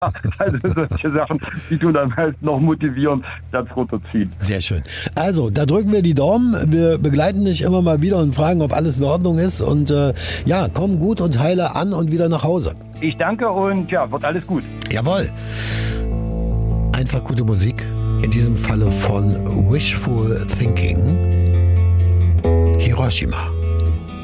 Also solche Sachen, die tun dann halt noch motivieren, das runterziehen. Sehr schön. Also, da drücken wir die Daumen. Wir begleiten dich immer mal wieder und fragen, ob alles in Ordnung ist. Und ja, komm gut und heile an und wieder nach Hause. Ich danke und ja, wird alles gut. Jawohl. Einfach gute Musik. In diesem Falle von Wishful Thinking. Hiroshima.